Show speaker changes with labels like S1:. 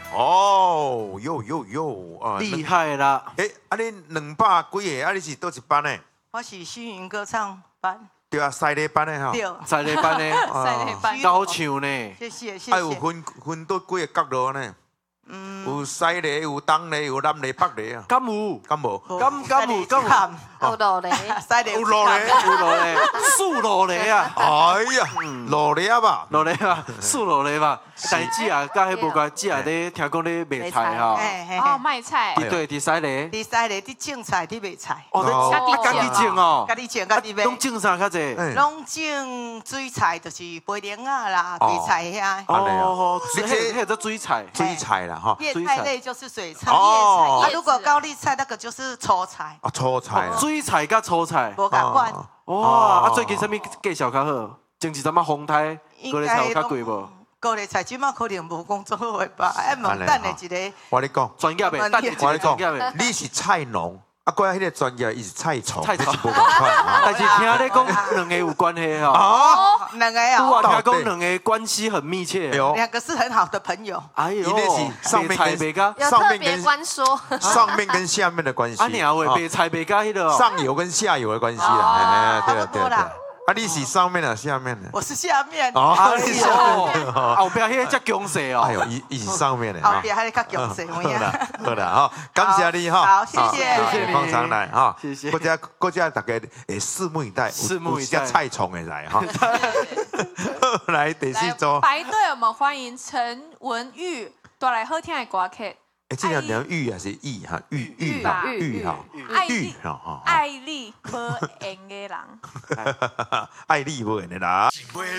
S1: 哦，哟，
S2: 厉害啦！
S1: 你200几个，你是倒一班的？
S3: 我是新云歌唱班。
S1: 对啊，西礼班的哈。
S3: 对，
S2: 西礼班呢？
S4: 西礼班
S2: 高唱呢？
S3: 谢谢。
S1: 有分到几个角落呢？有西礼，有东礼，有南礼、北礼啊。
S2: 敢有？
S1: 敢无？
S3: 有路嘞，西礼
S1: 有路嘞，
S2: 有路嘞，素路嘞啊！
S1: 哎呀，路礼啊吧，
S2: 路嘞啊，素路嘞吧。但是姐啊，甲迄无关，姐啊咧听讲咧卖菜哈。
S4: 哦，卖菜。
S2: 对，伫西礼。
S3: 伫西礼，伫种菜，伫卖菜。
S2: 哦，家己种哦。
S3: 家己种，家己卖。
S2: 拢种啥较济？
S3: 拢种水菜，就是飞莲啊啦，白菜遐。
S2: 哦，迄个水菜。
S1: 水菜啦哈。
S3: 叶菜类就是水菜。
S1: 哦。
S3: 啊，如果高丽菜那个就是粗菜。
S1: 啊，粗菜啊。
S2: 水菜甲粗菜。
S3: 无共款。
S2: 哇，啊，最近啥物介绍较好？前一阵仔风台，高丽菜有较贵无？
S3: 高丽菜即马可能无工作会吧？问等下一个。
S1: 我跟你讲，
S2: 专业的，
S1: 我跟你讲，你是菜农，啊，过来迄个专业，伊是菜虫，
S2: 菜虫
S1: 无共款。
S2: 但是听你讲，两个有关系哈。
S3: 哦，两个啊。
S2: 我听讲两个关系很密切。
S3: 两个是很好的朋友。
S2: 哎呦，
S1: 上面跟
S4: 有特别关说，
S1: 上面跟下面的关系。
S2: 啊，你会白菜白加迄个
S1: 上游跟下游的关系啦。对对。啊，你是上面的，下面的？
S3: 我是下面。
S1: 哦，你是下面。
S2: 后边迄个才强势哦。
S1: 哎呦，伊是上面的。
S3: 后边还较强势，有影。
S1: 好啦，哈，感谢你哈。
S3: 好，谢谢，
S2: 谢谢你，
S1: 捧场来哈。
S2: 谢谢。
S1: 国家大家会拭目以待，
S2: 拭目以待。
S1: 菜虫的来哈。来，第四组。
S4: 排队，我们欢迎陈文玉带来好听的歌曲。
S1: 这条念玉还是玉哈？玉哈，玉哈，玉哈。
S4: 爱你无缘的人，
S1: 爱你无缘的人。